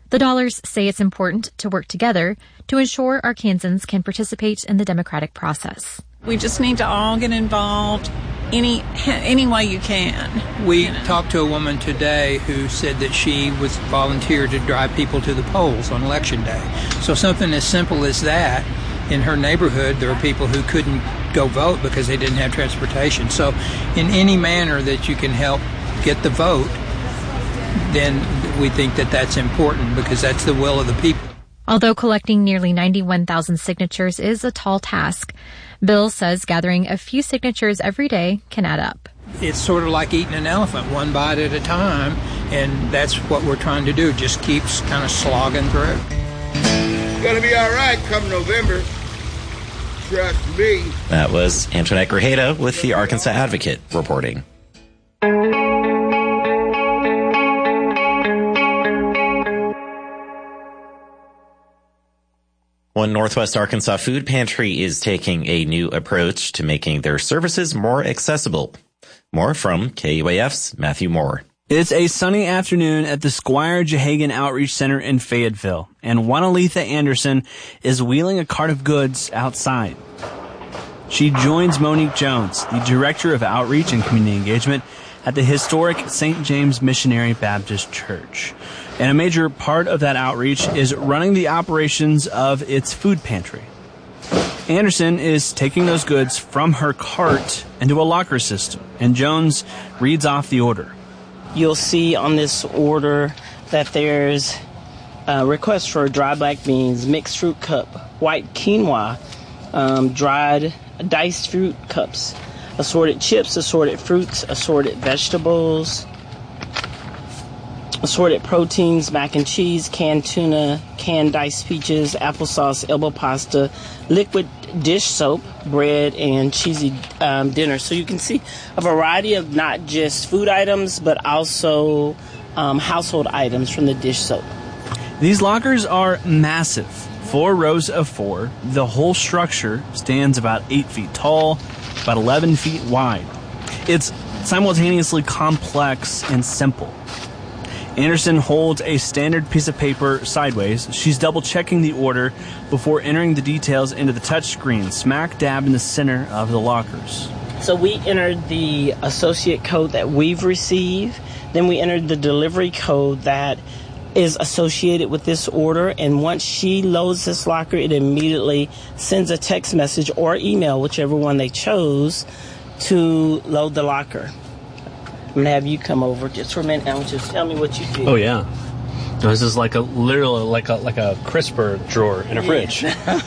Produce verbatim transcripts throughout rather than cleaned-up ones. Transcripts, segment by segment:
The Dollars say it's important to work together to ensure Arkansans can participate in the democratic process. We just need to all get involved any any way you can. We you know. talked to a woman today who said that she was volunteered to drive people to the polls on Election Day. So something as simple as that, in her neighborhood, there are people who couldn't go vote because they didn't have transportation. So in any manner that you can help get the vote, then we think that that's important because that's the will of the people. Although collecting nearly ninety-one thousand signatures is a tall task, Bill says gathering a few signatures every day can add up. It's sort of like eating an elephant, one bite at a time, and that's what we're trying to do, just keeps kind of slogging through. It's going to be all right come November. Trust me. That was Antoinette Grajeda with the Arkansas Advocate reporting. One Northwest Arkansas food pantry is taking a new approach to making their services more accessible. More from K U A F's Matthew Moore. It's a sunny afternoon at the Squire Jehagan Outreach Center in Fayetteville, and Juanalitha Anderson is wheeling a cart of goods outside. She joins Monique Jones, the Director of Outreach and Community Engagement at the historic Saint James Missionary Baptist Church. And a major part of that outreach is running the operations of its food pantry. Anderson is taking those goods from her cart into a locker system, and Jones reads off the order. You'll see on this order that there's a request for dry black beans, mixed fruit cup, white quinoa, um, dried diced fruit cups, assorted chips, assorted fruits, assorted vegetables, assorted proteins, mac and cheese, canned tuna, canned diced peaches, applesauce, elbow pasta, liquid dish soap, bread, and cheesy um, dinner. So you can see a variety of not just food items, but also um, household items from the dish soap. These lockers are massive. Four rows of four. The whole structure stands about eight feet tall, about eleven feet wide. It's simultaneously complex and simple. Anderson holds a standard piece of paper sideways. She's double-checking the order before entering the details into the touchscreen, smack dab in the center of the lockers. So we entered the associate code that we've received. Then we entered the delivery code that is associated with this order. And once she loads this locker, it immediately sends a text message or email, whichever one they chose, to load the locker. I'm going to have you come over just for a minute and just tell me what you do. Oh, yeah. No, this is like a literally like a like a crisper drawer in a fridge.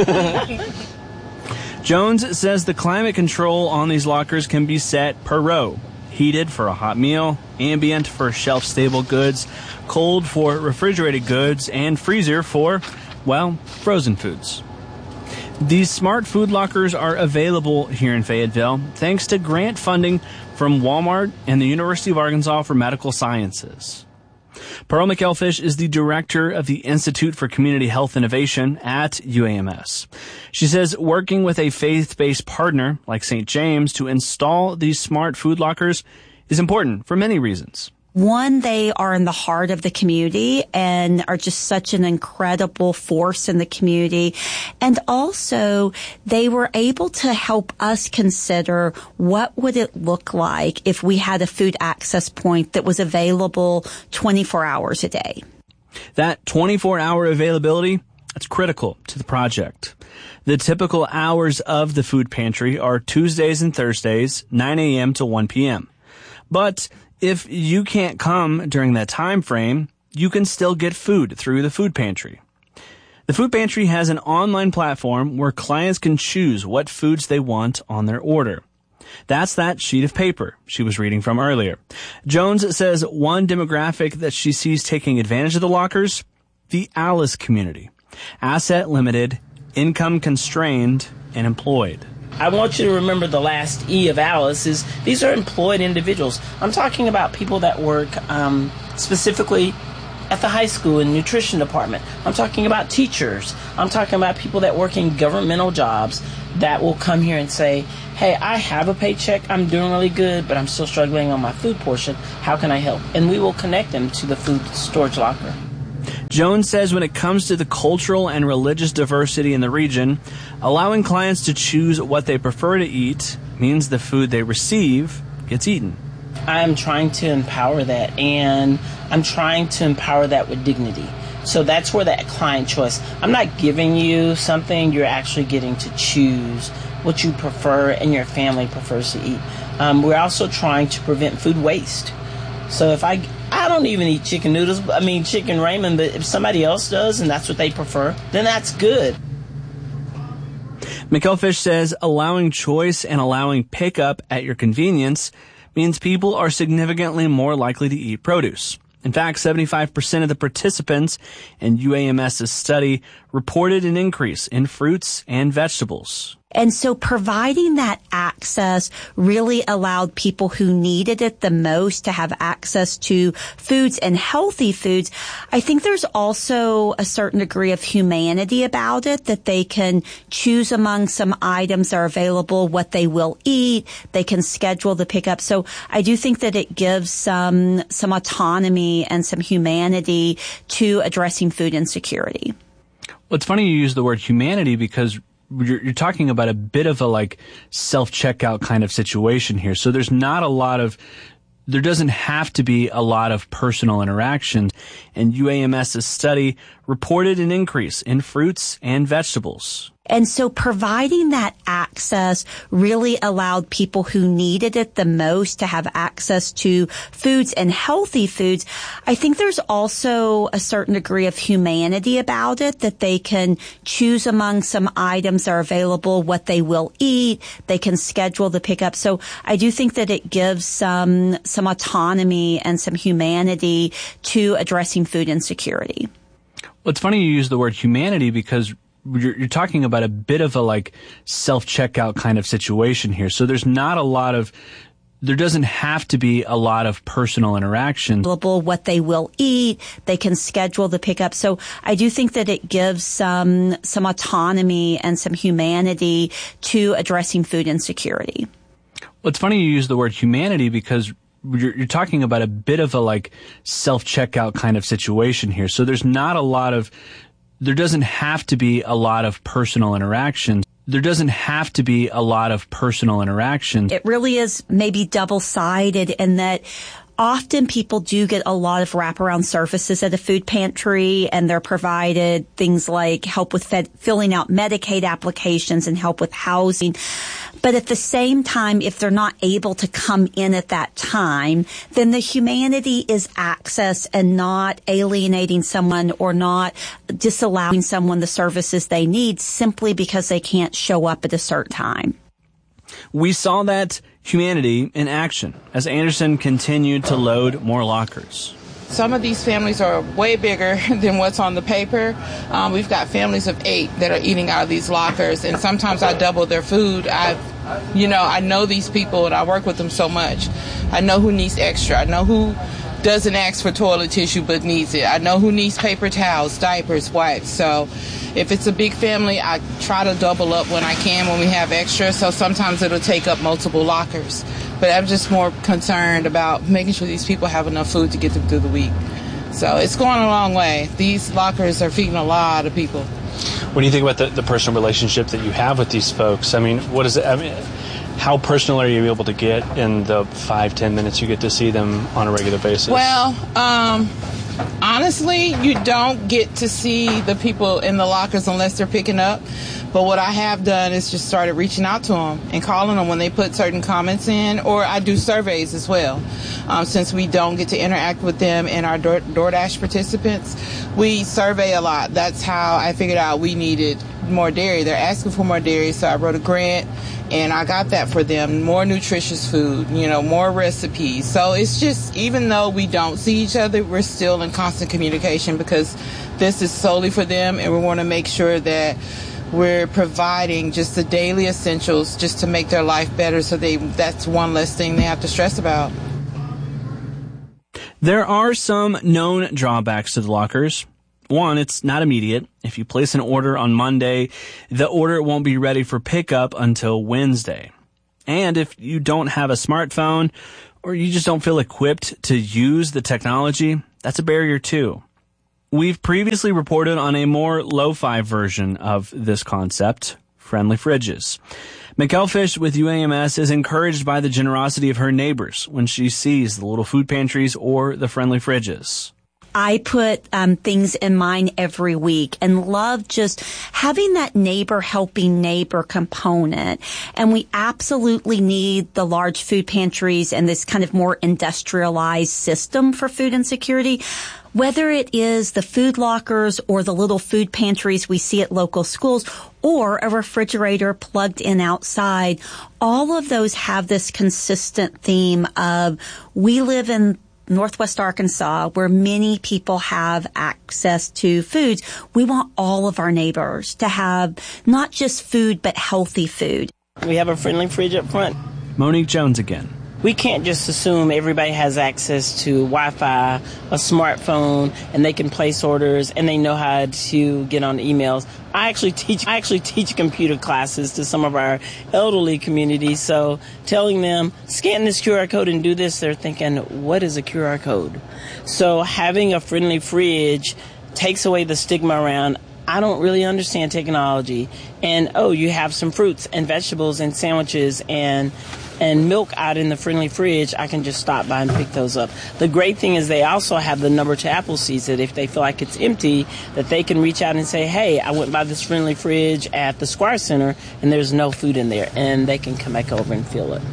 Jones says the climate control on these lockers can be set per row. Heated for a hot meal, ambient for shelf-stable goods, cold for refrigerated goods, and freezer for, well, frozen foods. These smart food lockers are available here in Fayetteville thanks to grant funding from Walmart and the University of Arkansas for Medical Sciences. Pearl McElfish is the director of the Institute for Community Health Innovation at U A M S. She says working with a faith-based partner like Saint James to install these smart food lockers is important for many reasons. One, they are in the heart of the community and are just such an incredible force in the community. And also, they were able to help us consider what would it look like if we had a food access point that was available twenty-four hours a day. That twenty-four hour availability, that's critical to the project. The typical hours of the food pantry are Tuesdays and Thursdays, nine a.m. to one p.m. But if you can't come during that time frame, you can still get food through the food pantry. The food pantry has an online platform where clients can choose what foods they want on their order. That's that sheet of paper she was reading from earlier. Jones says one demographic that she sees taking advantage of the lockers, the Alice community. Asset limited, income constrained, and employed. I want you to remember the last E of Alice is these are employed individuals. I'm talking about people that work um, specifically at the high school and nutrition department. I'm talking about teachers. I'm talking about people that work in governmental jobs that will come here and say, hey, I have a paycheck, I'm doing really good, but I'm still struggling on my food portion. How can I help? And we will connect them to the food storage locker. Jones says when it comes to the cultural and religious diversity in the region, allowing clients to choose what they prefer to eat means the food they receive gets eaten. I'm trying to empower that, and I'm trying to empower that with dignity. So that's where that client choice, I'm not giving you something, you're actually getting to choose what you prefer and your family prefers to eat. Um, we're also trying to prevent food waste. So if I, I don't even eat chicken noodles, I mean chicken ramen, but if somebody else does and that's what they prefer, then that's good. McElfish says allowing choice and allowing pickup at your convenience means people are significantly more likely to eat produce. In fact, seventy-five percent of the participants in UAMS's study reported an increase in fruits and vegetables. And so providing that access really allowed people who needed it the most to have access to foods and healthy foods. I think there's also a certain degree of humanity about it, that they can choose among some items that are available, what they will eat. They can schedule the pickup. So I do think that it gives some, some autonomy and some humanity to addressing food insecurity. Well, it's funny you use the word humanity because You're, you're talking about a bit of a like self-checkout kind of situation here. So there's not a lot of, there doesn't have to be a lot of personal interaction. And UAMS's study reported an increase in fruits and vegetables. And so providing that access really allowed people who needed it the most to have access to foods and healthy foods. I think there's also a certain degree of humanity about it, that they can choose among some items that are available, what they will eat. They can schedule the pickup. So I do think that it gives some, some autonomy and some humanity to addressing food insecurity. Well, it's funny you use the word humanity because You're, you're talking about a bit of a like self-checkout kind of situation here. So there's not a lot of, there doesn't have to be a lot of personal interaction. What they will eat, they can schedule the pickup. So I do think that it gives some, some autonomy and some humanity to addressing food insecurity. Well, it's funny you use the word humanity because You're, you're talking about a bit of a like self-checkout kind of situation here. So there's not a lot of, there doesn't have to be a lot of personal interaction. There doesn't have to be a lot of personal interaction. It really is maybe double-sided in that often people do get a lot of wraparound services at a food pantry, and they're provided things like help with fed, filling out Medicaid applications and help with housing. But at the same time, if they're not able to come in at that time, then the humanity is access and not alienating someone or not disallowing someone the services they need simply because they can't show up at a certain time. We saw that humanity in action as Anderson continued to load more lockers. Some of these families are way bigger than what's on the paper. Um, we've got families of eight that are eating out of these lockers, and sometimes I double their food. I, you know, I know these people, and I work with them so much. I know who needs extra. I know who doesn't ask for toilet tissue but needs it. I know who needs paper towels, diapers, wipes. So if it's a big family, I try to double up when I can when we have extra. So sometimes it'll take up multiple lockers. But I'm just more concerned about making sure these people have enough food to get them through the week. So it's going a long way. These lockers are feeding a lot of people. When you think about the, the personal relationship that you have with these folks, I mean, what is it? I mean, how personal are you able to get in the five, ten minutes you get to see them on a regular basis? Well, um, honestly, you don't get to see the people in the lockers unless they're picking up. But what I have done is just started reaching out to them and calling them when they put certain comments in, or I do surveys as well. Um, since we don't get to interact with them and our Door- DoorDash participants, we survey a lot. That's how I figured out we needed more dairy. They're asking for more dairy, so I wrote a grant and I got that for them. More nutritious food, you know, more recipes. So it's just, even though we don't see each other, we're still in constant communication because this is solely for them, and we want to make sure that we're providing just the daily essentials just to make their life better, so they that's one less thing they have to stress about. There are some known drawbacks to the lockers. One, it's not immediate. If you place an order on Monday, the order won't be ready for pickup until Wednesday. And if you don't have a smartphone or you just don't feel equipped to use the technology, that's a barrier too. We've previously reported on a more lo-fi version of this concept, friendly fridges. McElfish with U A M S is encouraged by the generosity of her neighbors when she sees the little food pantries or the friendly fridges. I put um, things in mine every week and love just having that neighbor helping neighbor component. And we absolutely need the large food pantries and this kind of more industrialized system for food insecurity. Whether it is the food lockers or the little food pantries we see at local schools or a refrigerator plugged in outside, all of those have this consistent theme of we live in Northwest Arkansas, where many people have access to foods. We want all of our neighbors to have not just food, but healthy food. We have a friendly fridge up front. Monique Jones again. We can't just assume everybody has access to Wi-Fi, a smartphone, and they can place orders and they know how to get on emails. I actually teach I actually teach computer classes to some of our elderly communities, so telling them, scan this Q R code and do this, they're thinking, what is a Q R code? So having a friendly fridge takes away the stigma around, I don't really understand technology. And, oh, you have some fruits and vegetables and sandwiches and and milk out in the friendly fridge, I can just stop by and pick those up. The great thing is they also have the number to Appleseeds that if they feel like it's empty, that they can reach out and say, hey, I went by this friendly fridge at the Squire Center and there's no food in there, and they can come back over and fill it.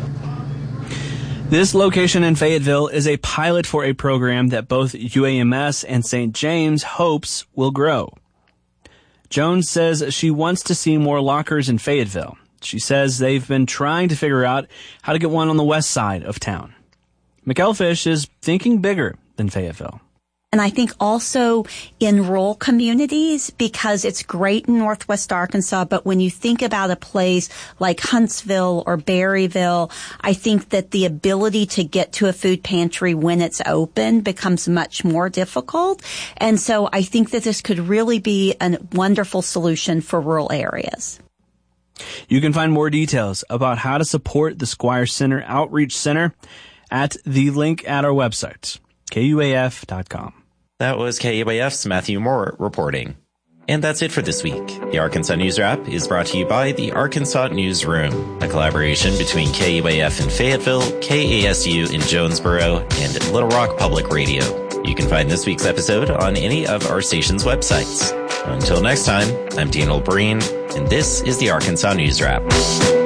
This location in Fayetteville is a pilot for a program that both U A M S and Saint James hopes will grow. Jones says she wants to see more lockers in Fayetteville. She says they've been trying to figure out how to get one on the west side of town. McElfish is thinking bigger than Fayetteville. And I think also in rural communities, because it's great in Northwest Arkansas, but when you think about a place like Huntsville or Berryville, I think that the ability to get to a food pantry when it's open becomes much more difficult. And so I think that this could really be a wonderful solution for rural areas. You can find more details about how to support the Squire Center Outreach Center at the link at our website, K U A F dot com. That was K U A F's Matthew Moore reporting. And that's it for this week. The Arkansas News Wrap is brought to you by the Arkansas Newsroom, a collaboration between K U A F in Fayetteville, K A S U in Jonesboro, and Little Rock Public Radio. You can find this week's episode on any of our station's websites. Until next time, I'm Dean Olbreen, and this is the Arkansas News Wrap.